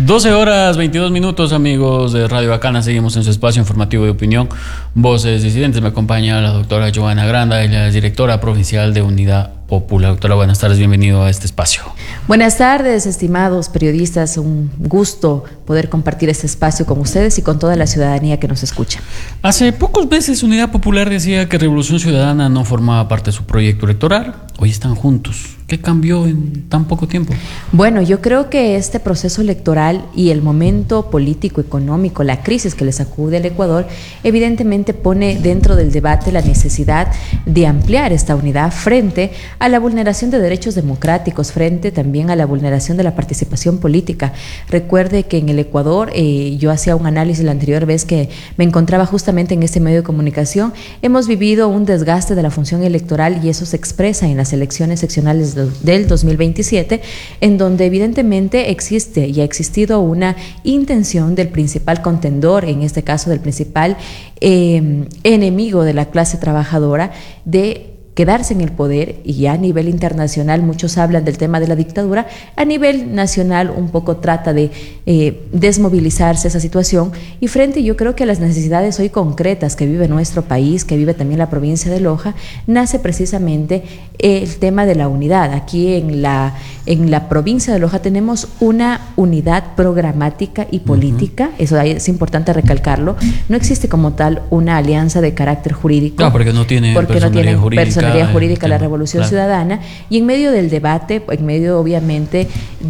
12 horas 22 minutos, amigos de Radio Bacana. Seguimos en su espacio informativo de opinión, Voces Disidentes. Me acompaña la doctora Joana Granda, ella es directora provincial de Unidad Popular. Doctora, buenas tardes, bienvenido a este espacio. Buenas tardes, estimados periodistas. Un gusto poder compartir este espacio con ustedes y con toda la ciudadanía que nos escucha. Hace pocos meses Unidad Popular decía que Revolución Ciudadana no formaba parte de su proyecto electoral. Hoy están juntos. ¿Qué cambió en tan poco tiempo? Bueno, yo creo que este proceso electoral y el momento político, económico, la crisis que le sacude al Ecuador, evidentemente pone dentro del debate la necesidad de ampliar esta unidad frente a la vulneración de derechos democráticos, frente también a la vulneración de la participación política. Recuerde que en el Ecuador, yo hacía un análisis la anterior vez que me encontraba justamente en este medio de comunicación, hemos vivido un desgaste de la función electoral y eso se expresa en las elecciones seccionales del 2027, en donde evidentemente existe y ha existido una intención del principal contendor, en este caso del principal enemigo de la clase trabajadora, de quedarse en el poder. Y ya a nivel internacional muchos hablan del tema de la dictadura, a nivel nacional un poco trata de desmovilizarse esa situación, y frente yo creo que a las necesidades hoy concretas que vive nuestro país, que vive también la provincia de Loja, nace precisamente el tema de la unidad. Aquí en la provincia de Loja tenemos una unidad programática y política, eso es importante recalcarlo. No existe como tal una alianza de carácter jurídico. Claro, porque no tiene personalidad jurídica la Revolución Ciudadana, y en medio del debate, en medio obviamente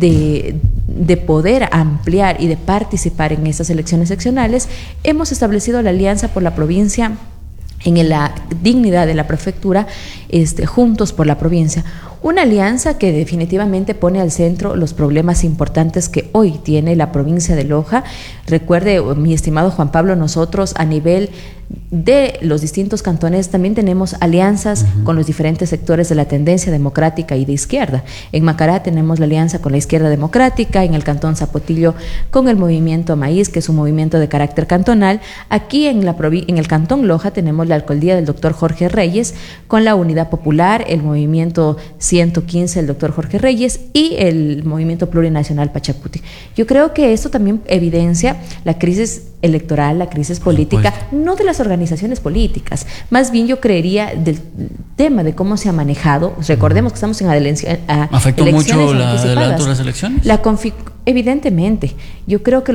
de poder ampliar y de participar en estas elecciones seccionales, hemos establecido la Alianza por la Provincia en la dignidad de la prefectura, Juntos por la Provincia. Una alianza que definitivamente pone al centro los problemas importantes que hoy tiene la provincia de Loja. Recuerde, mi estimado Juan Pablo, nosotros a nivel de los distintos cantones también tenemos alianzas con los diferentes sectores de la tendencia democrática y de izquierda. En Macará tenemos la alianza con la izquierda democrática, en el cantón Zapotillo con el movimiento Maíz, que es un movimiento de carácter cantonal. Aquí en el cantón Loja tenemos la alcaldía del doctor Jorge Reyes con la Unidad Popular, el movimiento 115 el doctor Jorge Reyes y el movimiento plurinacional Pachacuti. Yo creo que esto también evidencia la crisis electoral, la crisis política, no de las organizaciones políticas, más bien yo creería del tema de cómo se ha manejado. Recordemos que estamos en ¿Afectó mucho el adelanto de las elecciones? Evidentemente, yo creo que